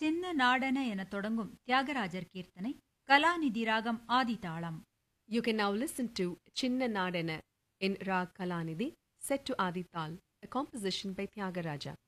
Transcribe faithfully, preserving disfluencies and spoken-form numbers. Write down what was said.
சின்ன நாடன என தொடங்கும் தியாகராஜர் கீர்த்தனை கலாநிதி ராகம் ஆதிதாளம். You can now listen to Chinna Nadana in Rag Kalanidhi, set to Adi Tal, a composition by Tyagaraja.